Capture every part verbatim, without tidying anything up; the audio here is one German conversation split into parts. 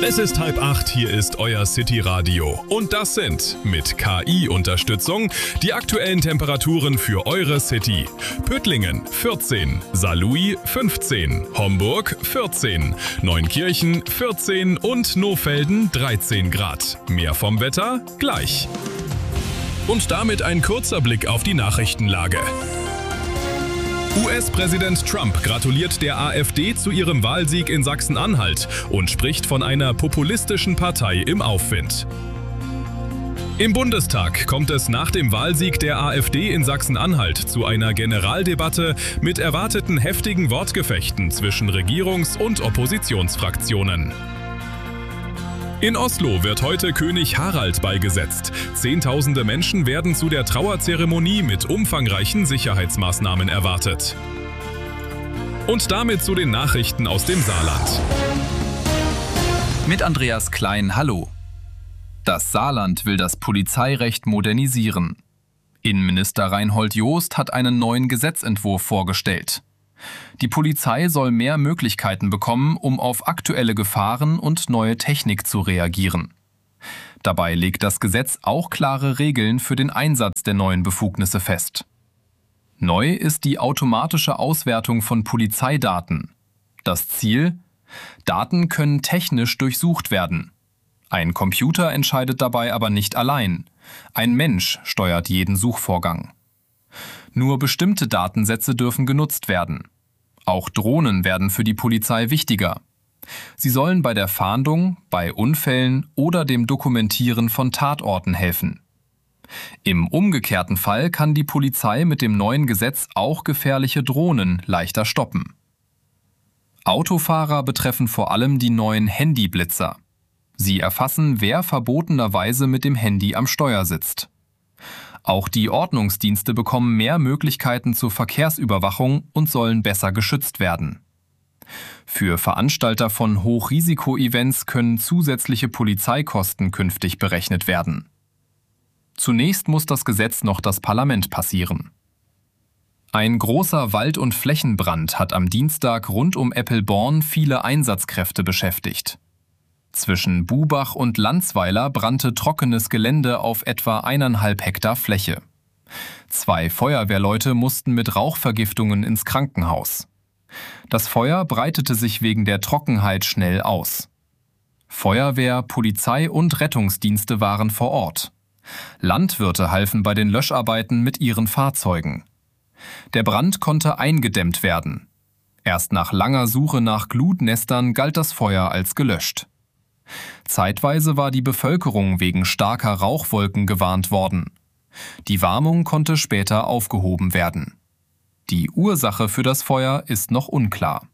Es ist halb acht, hier ist euer City Radio. Und das sind mit K I-Unterstützung die aktuellen Temperaturen für eure City. Püttlingen vierzehn, Saarlouis fünfzehn, Homburg vierzehn, Neunkirchen vierzehn und Nohfelden dreizehn Grad. Mehr vom Wetter gleich. Und damit ein kurzer Blick auf die Nachrichtenlage. U S-Präsident Trump gratuliert der AfD zu ihrem Wahlsieg in Sachsen-Anhalt und spricht von einer populistischen Partei im Aufwind. Im Bundestag kommt es nach dem Wahlsieg der AfD in Sachsen-Anhalt zu einer Generaldebatte mit erwarteten heftigen Wortgefechten zwischen Regierungs- und Oppositionsfraktionen. In Oslo wird heute König Harald beigesetzt. Zehntausende Menschen werden zu der Trauerzeremonie mit umfangreichen Sicherheitsmaßnahmen erwartet. Und damit zu den Nachrichten aus dem Saarland. Mit Andreas Klein, hallo. Das Saarland will das Polizeirecht modernisieren. Innenminister Reinhold Jost hat einen neuen Gesetzentwurf vorgestellt. Die Polizei soll mehr Möglichkeiten bekommen, um auf aktuelle Gefahren und neue Technik zu reagieren. Dabei legt das Gesetz auch klare Regeln für den Einsatz der neuen Befugnisse fest. Neu ist die automatische Auswertung von Polizeidaten. Das Ziel? Daten können technisch durchsucht werden. Ein Computer entscheidet dabei aber nicht allein. Ein Mensch steuert jeden Suchvorgang. Nur bestimmte Datensätze dürfen genutzt werden. Auch Drohnen werden für die Polizei wichtiger. Sie sollen bei der Fahndung, bei Unfällen oder dem Dokumentieren von Tatorten helfen. Im umgekehrten Fall kann die Polizei mit dem neuen Gesetz auch gefährliche Drohnen leichter stoppen. Autofahrer betreffen vor allem die neuen Handyblitzer. Sie erfassen, wer verbotenerweise mit dem Handy am Steuer sitzt. Auch die Ordnungsdienste bekommen mehr Möglichkeiten zur Verkehrsüberwachung und sollen besser geschützt werden. Für Veranstalter von Hochrisiko-Events können zusätzliche Polizeikosten künftig berechnet werden. Zunächst muss das Gesetz noch das Parlament passieren. Ein großer Wald- und Flächenbrand hat am Dienstag rund um Eppelborn viele Einsatzkräfte beschäftigt. Zwischen Bubach und Landsweiler brannte trockenes Gelände auf etwa eineinhalb Hektar Fläche. Zwei Feuerwehrleute mussten mit Rauchvergiftungen ins Krankenhaus. Das Feuer breitete sich wegen der Trockenheit schnell aus. Feuerwehr, Polizei und Rettungsdienste waren vor Ort. Landwirte halfen bei den Löscharbeiten mit ihren Fahrzeugen. Der Brand konnte eingedämmt werden. Erst nach langer Suche nach Glutnestern galt das Feuer als gelöscht. Zeitweise war die Bevölkerung wegen starker Rauchwolken gewarnt worden. Die Warnung konnte später aufgehoben werden. Die Ursache für das Feuer ist noch unklar.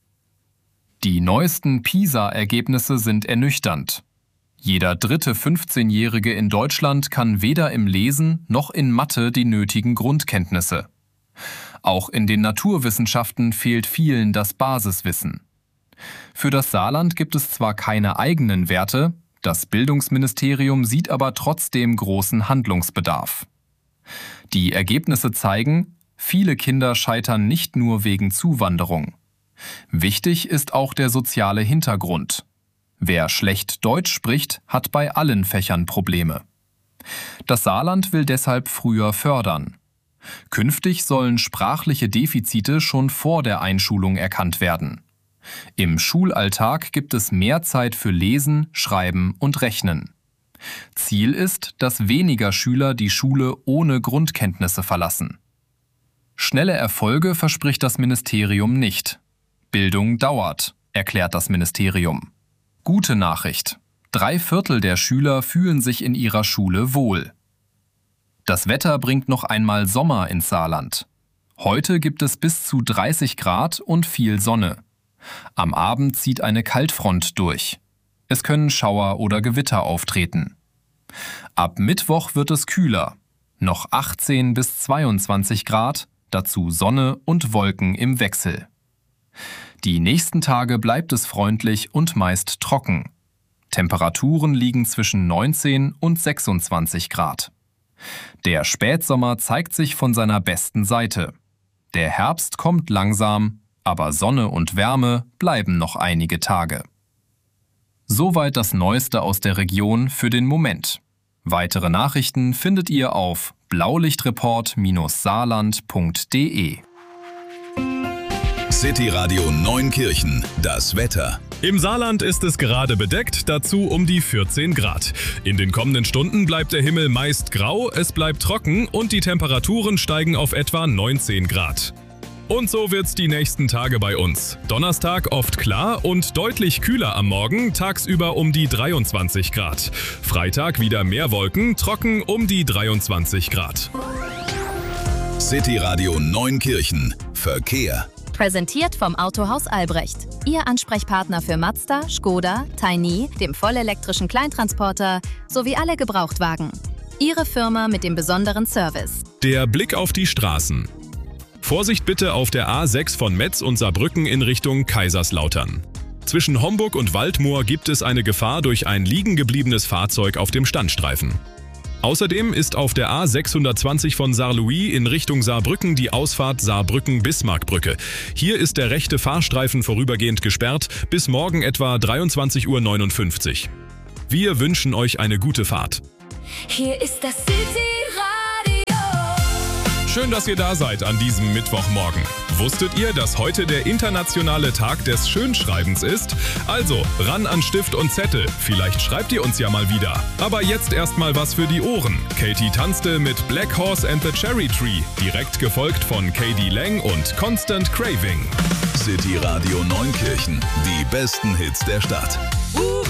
Die neuesten PISA-Ergebnisse sind ernüchternd. Jeder dritte fünfzehnjährige in Deutschland kann weder im Lesen noch in Mathe die nötigen Grundkenntnisse. Auch in den Naturwissenschaften fehlt vielen das Basiswissen. Für das Saarland gibt es zwar keine eigenen Werte, das Bildungsministerium sieht aber trotzdem großen Handlungsbedarf. Die Ergebnisse zeigen, viele Kinder scheitern nicht nur wegen Zuwanderung. Wichtig ist auch der soziale Hintergrund. Wer schlecht Deutsch spricht, hat bei allen Fächern Probleme. Das Saarland will deshalb früher fördern. Künftig sollen sprachliche Defizite schon vor der Einschulung erkannt werden. Im Schulalltag gibt es mehr Zeit für Lesen, Schreiben und Rechnen. Ziel ist, dass weniger Schüler die Schule ohne Grundkenntnisse verlassen. Schnelle Erfolge verspricht das Ministerium nicht. Bildung dauert, erklärt das Ministerium. Gute Nachricht: Drei Viertel der Schüler fühlen sich in ihrer Schule wohl. Das Wetter bringt noch einmal Sommer ins Saarland. Heute gibt es bis zu dreißig Grad und viel Sonne. Am Abend zieht eine Kaltfront durch. Es können Schauer oder Gewitter auftreten. Ab Mittwoch wird es kühler. Noch achtzehn bis zweiundzwanzig Grad, dazu Sonne und Wolken im Wechsel. Die nächsten Tage bleibt es freundlich und meist trocken. Temperaturen liegen zwischen neunzehn und sechsundzwanzig Grad. Der Spätsommer zeigt sich von seiner besten Seite. Der Herbst kommt langsam, aber Sonne und Wärme bleiben noch einige Tage. Soweit das Neueste aus der Region für den Moment. Weitere Nachrichten findet ihr auf blaulichtreport Saarland punkt de. City Radio Neunkirchen, das Wetter. Im Saarland ist es gerade bedeckt, dazu um die vierzehn Grad. In den kommenden Stunden bleibt der Himmel meist grau, es bleibt trocken und die Temperaturen steigen auf etwa neunzehn Grad. Und so wird's die nächsten Tage bei uns. Donnerstag oft klar und deutlich kühler am Morgen, tagsüber um die dreiundzwanzig Grad. Freitag wieder mehr Wolken, trocken um die dreiundzwanzig Grad. City Radio Neunkirchen, Verkehr. Präsentiert vom Autohaus Albrecht. Ihr Ansprechpartner für Mazda, Skoda, Tiny, dem vollelektrischen Kleintransporter sowie alle Gebrauchtwagen. Ihre Firma mit dem besonderen Service. Der Blick auf die Straßen. Vorsicht bitte auf der A sechs von Metz und Saarbrücken in Richtung Kaiserslautern. Zwischen Homburg und Waldmoor gibt es eine Gefahr durch ein liegen gebliebenes Fahrzeug auf dem Standstreifen. Außerdem ist auf der A sechshundertzwanzig von Saarlouis in Richtung Saarbrücken die Ausfahrt Saarbrücken-Bismarckbrücke. Hier ist der rechte Fahrstreifen vorübergehend gesperrt bis morgen etwa dreiundzwanzig Uhr neunundfünfzig. Wir wünschen euch eine gute Fahrt. Hier ist das City Radio. Schön, dass ihr da seid an diesem Mittwochmorgen. Wusstet ihr, dass heute der internationale Tag des Schönschreibens ist? Also, ran an Stift und Zettel. Vielleicht schreibt ihr uns ja mal wieder. Aber jetzt erstmal was für die Ohren. Katie tanzte mit Black Horse and the Cherry Tree, direkt gefolgt von K D Lang und Constant Craving. City Radio Neunkirchen, die besten Hits der Stadt.